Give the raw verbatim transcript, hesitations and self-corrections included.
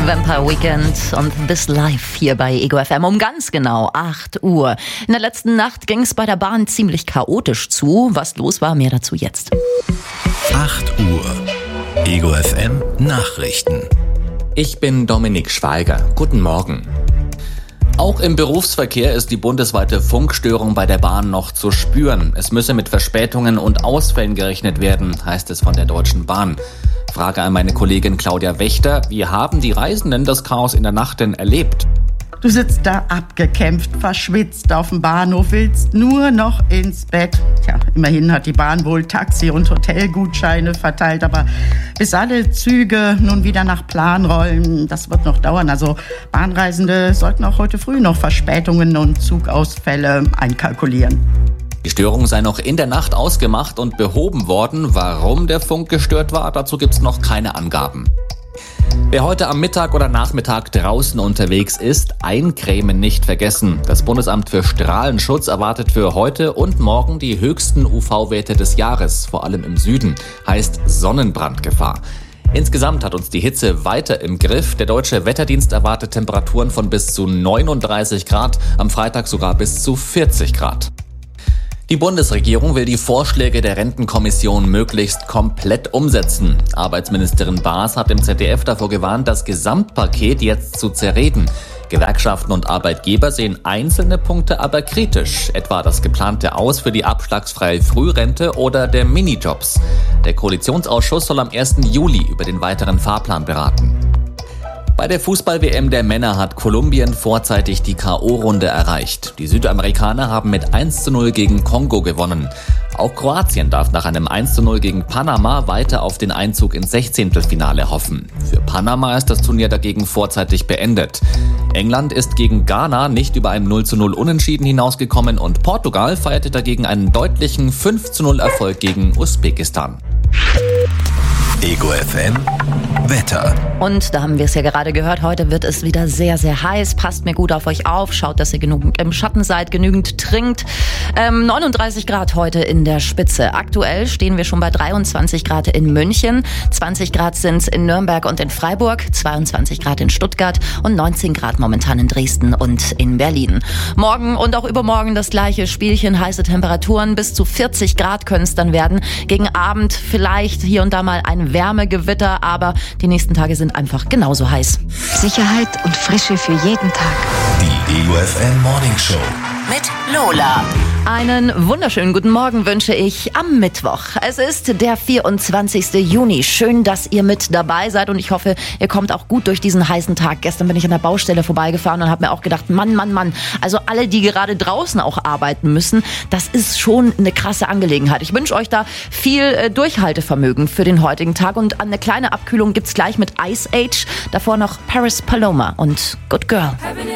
Vampire Weekend und This Life hier bei Ego F M um ganz genau acht Uhr. In der letzten Nacht ging es bei der Bahn ziemlich chaotisch zu. Was los war, mehr dazu jetzt. acht Uhr. Ego F M Nachrichten. Ich bin Dominik Schweiger. Guten Morgen. Auch im Berufsverkehr ist die bundesweite Funkstörung bei der Bahn noch zu spüren. Es müsse mit Verspätungen und Ausfällen gerechnet werden, heißt es von der Deutschen Bahn. Frage an meine Kollegin Claudia Wächter, wie haben die Reisenden das Chaos in der Nacht denn erlebt? Du sitzt da abgekämpft, verschwitzt auf dem Bahnhof, willst nur noch ins Bett. Tja, immerhin hat die Bahn wohl Taxi- und Hotelgutscheine verteilt, aber bis alle Züge nun wieder nach Plan rollen, das wird noch dauern. Also Bahnreisende sollten auch heute früh noch Verspätungen und Zugausfälle einkalkulieren. Die Störung sei noch in der Nacht ausgemacht und behoben worden. Warum der Funk gestört war, dazu gibt's noch keine Angaben. Wer heute am Mittag oder Nachmittag draußen unterwegs ist, eincremen nicht vergessen. Das Bundesamt für Strahlenschutz erwartet für heute und morgen die höchsten U V-Werte des Jahres, vor allem im Süden, heißt Sonnenbrandgefahr. Insgesamt hat uns die Hitze weiter im Griff. Der Deutsche Wetterdienst erwartet Temperaturen von bis zu neununddreißig Grad, am Freitag sogar bis zu vierzig Grad. Die Bundesregierung will die Vorschläge der Rentenkommission möglichst komplett umsetzen. Arbeitsministerin Baas hat im Z D F davor gewarnt, das Gesamtpaket jetzt zu zerreden. Gewerkschaften und Arbeitgeber sehen einzelne Punkte aber kritisch, etwa das geplante Aus für die abschlagsfreie Frührente oder der Minijobs. Der Koalitionsausschuss soll am ersten Juli über den weiteren Fahrplan beraten. Bei der Fußball-W M der Männer hat Kolumbien vorzeitig die K O-Runde erreicht. Die Südamerikaner haben mit eins zu null gegen Kongo gewonnen. Auch Kroatien darf nach einem eins zu null gegen Panama weiter auf den Einzug ins Sechzehntelfinale hoffen. Für Panama ist das Turnier dagegen vorzeitig beendet. England ist gegen Ghana nicht über ein null zu null Unentschieden hinausgekommen und Portugal feierte dagegen einen deutlichen fünf zu null Erfolg gegen Usbekistan. Ego F M Wetter. Und da haben wir es ja gerade gehört, heute wird es wieder sehr, sehr heiß. Passt mir gut auf euch auf, schaut, dass ihr genug im Schatten seid, genügend trinkt. Ähm, neununddreißig Grad heute in der Spitze. Aktuell stehen wir schon bei dreiundzwanzig Grad in München, zwanzig Grad sind es in Nürnberg und in Freiburg, zweiundzwanzig Grad in Stuttgart und neunzehn Grad momentan in Dresden und in Berlin. Morgen und auch übermorgen das gleiche Spielchen, heiße Temperaturen, bis zu vierzig Grad können es dann werden. Gegen Abend vielleicht hier und da mal ein Wärmegewitter, aber die nächsten Tage sind einfach genauso heiß. Sicherheit und Frische für jeden Tag. Die Ego F M Morning Show mit Lola. Einen wunderschönen guten Morgen wünsche ich am Mittwoch. Es ist der vierundzwanzigsten Juni. Schön, dass ihr mit dabei seid und ich hoffe, ihr kommt auch gut durch diesen heißen Tag. Gestern bin ich an der Baustelle vorbeigefahren und habe mir auch gedacht, Mann, Mann, Mann, also alle, die gerade draußen auch arbeiten müssen, das ist schon eine krasse Angelegenheit. Ich wünsche euch da viel äh, Durchhaltevermögen für den heutigen Tag und eine kleine Abkühlung gibt's gleich mit Ice Age. Davor noch Paris Paloma und Good Girl.